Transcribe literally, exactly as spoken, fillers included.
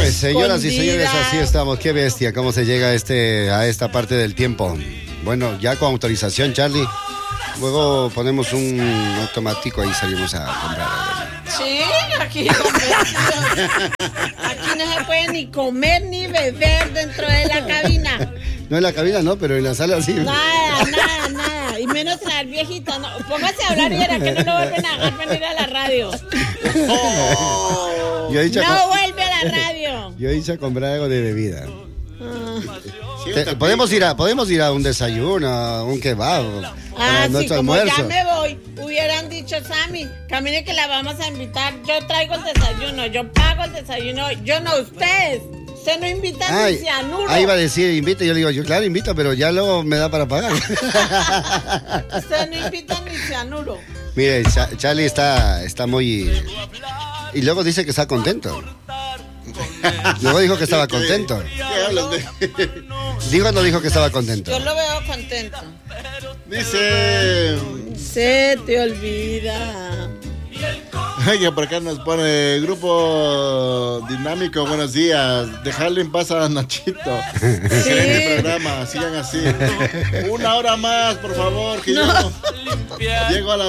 Pues señoras y señores, así estamos. Qué bestia, cómo se llega a, este, a esta parte del tiempo. Bueno, ya con autorización, Charlie. Luego ponemos un automático y salimos a comprar. Sí, aquí, aquí no se puede ni comer ni beber dentro de la cabina. No en la cabina, no, pero en la sala sí. Nada, nada, nada. Y menos traer viejita. No. Póngase a hablar y verá que no lo vuelven a dejar venir a la radio. Oh. Yo he dicho no a vuelve a la radio. Yo he dicho a comprar algo de bebida. Ah. Te, podemos ir a podemos ir a un desayuno, a un kebab. Ah, sí, como almuerzo. Ya me voy. Hubieran dicho, Sammy, camine que la vamos a invitar. Yo traigo el desayuno, yo pago el desayuno. Yo no, ustedes. Usted no invita Ay, ni cianuro. Ahí iba a decir, invite. Yo le digo, yo claro, invito, pero ya luego me da para pagar. Usted no invita ni cianuro. Mire, Ch Charlie está, está muy... Y luego dice que está contento. Luego dijo que estaba contento. ¿Dijo o no dijo que estaba contento? Yo lo veo contento. Dice... Se te olvida. Oye, por acá nos pone Grupo Dinámico, buenos días. Dejarle en paz a Nachito. Sí. El programa, sigan así. Una hora más, por favor, que no. yo llego a la